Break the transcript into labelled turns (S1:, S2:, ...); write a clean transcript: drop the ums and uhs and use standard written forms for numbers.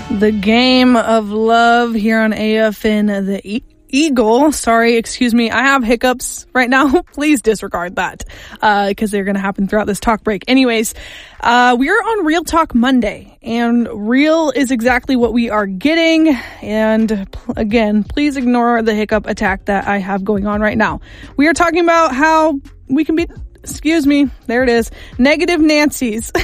S1: The game of love here on AFN, the Eagle. Sorry, excuse me. I have hiccups right now. Please disregard that because they're going to happen throughout this talk break. Anyways, we are on Real Talk Monday, and real is exactly what we are getting. And again, please ignore the hiccup attack that I have going on right now. We are talking about how we can be, excuse me, there it is, negative Nancy's.